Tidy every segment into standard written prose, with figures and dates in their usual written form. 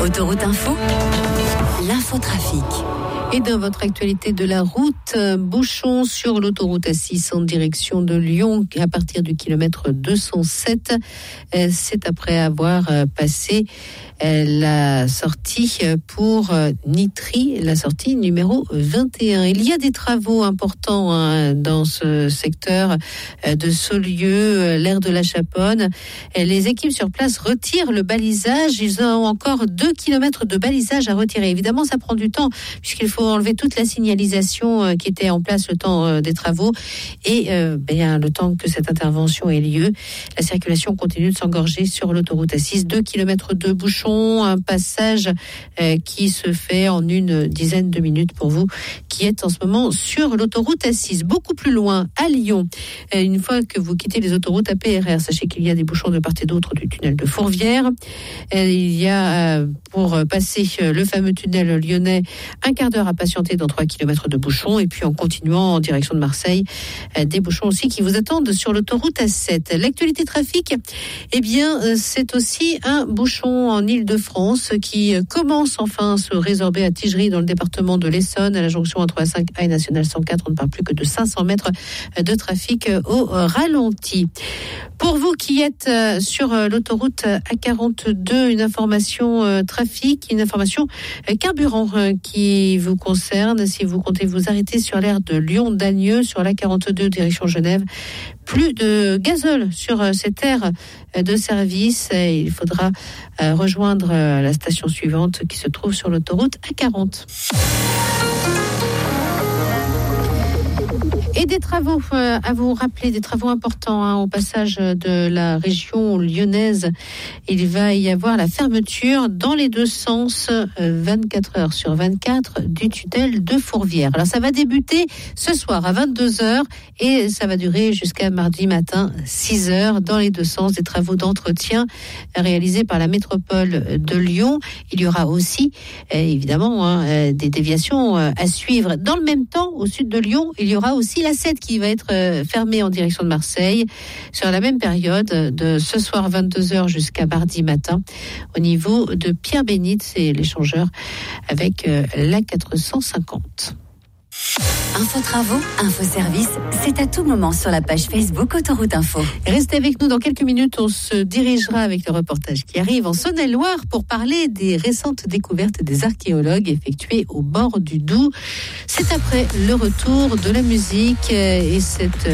Autoroute Info, l'infotrafic. Et dans votre actualité de la route, bouchon sur l'autoroute A6 en direction de Lyon à partir du kilomètre 207. C'est après avoir passé la sortie pour Nitry, la sortie numéro 21. Il y a des travaux importants dans ce secteur de Saulieu, l'aire de la Chaponne. Les équipes sur place retirent le balisage. Ils ont encore 2 kilomètres de balisage à retirer. Évidemment, ça prend du temps puisqu'il faut enlever toute la signalisation qui était en place le temps des travaux et le temps que cette intervention ait lieu. La circulation continue de s'engorger sur l'autoroute A6. 2 kilomètres de bouchons, un passage qui se fait en une dizaine de minutes pour vous qui êtes en ce moment sur l'autoroute A6. Beaucoup plus loin, à Lyon, une fois que vous quittez les autoroutes APRR, sachez qu'il y a des bouchons de part et d'autre du tunnel de Fourvière. Il y a, pour passer le fameux tunnel lyonnais, un quart d'heure à patienter dans 3 km de bouchons. Et puis en continuant en direction de Marseille, des bouchons aussi qui vous attendent sur l'autoroute A7. L'actualité trafic, c'est aussi un bouchon en Île-de-France qui commence enfin à se résorber à Tigerie dans le département de l'Essonne, à la jonction entre A5A et National 104. On ne parle plus que de 500 mètres de trafic au ralenti. Pour vous qui êtes sur l'autoroute A42, une information trafic, une information carburant qui vous concerne. Si vous comptez vous arrêter sur l'aire de Lyon-Dagneux, sur l'A42 direction Genève, plus de gazole sur cette aire de service. Il faudra rejoindre la station suivante qui se trouve sur l'autoroute A40. Et des travaux, à vous rappeler, des travaux importants au passage de la région lyonnaise. Il va y avoir la fermeture dans les deux sens, 24 heures sur 24, du tunnel de Fourvière. Alors ça va débuter ce soir à 22h et ça va durer jusqu'à mardi matin, 6h, dans les deux sens. Des travaux d'entretien réalisés par la métropole de Lyon. Il y aura aussi, évidemment, des déviations à suivre. Dans le même temps, au sud de Lyon, il y aura aussi la 7 qui va être fermée en direction de Marseille sur la même période de ce soir 22h jusqu'à mardi matin au niveau de Pierre-Bénite, c'est l'échangeur avec la 450. Info travaux, info service, c'est à tout moment sur la page Facebook Autoroute Info. Restez avec nous, dans quelques minutes, on se dirigera avec le reportage qui arrive en Saône-et-Loire pour parler des récentes découvertes des archéologues effectuées au bord du Doubs. C'est après le retour de la musique et cette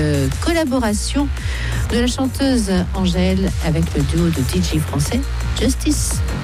collaboration de la chanteuse Angèle avec le duo de DJ français Justice.